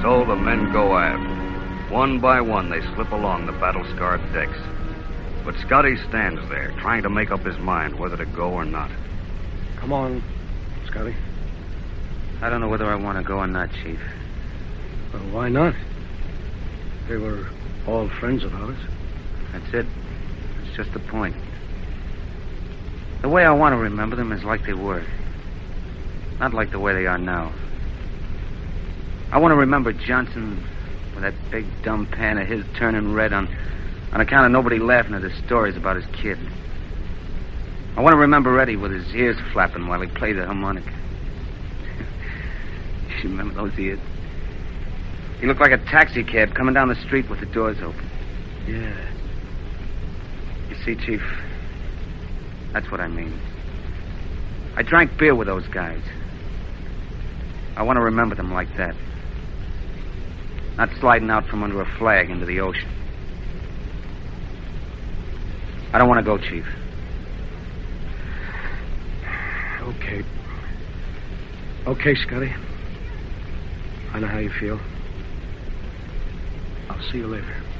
So the men go aft. One by one, they slip along the battle-scarred decks. But Scotty stands there, trying to make up his mind whether to go or not. Come on, Scotty. I don't know whether I want to go or not, Chief. Well, why not? They were all friends of ours. That's it. That's just the point. The way I want to remember them is like they were. Not like the way they are now. I want to remember Johnson with that big dumb pan of his turning red on account of nobody laughing at his stories about his kid. I want to remember Eddie with his ears flapping while he played the harmonica. You remember those ears? He looked like a taxi cab coming down the street with the doors open. Yeah. You see, Chief, that's what I mean. I drank beer with those guys. I want to remember them like that. Not sliding out from under a flag into the ocean. I don't want to go, Chief. Okay. Okay, Scotty. I know how you feel. I'll see you later.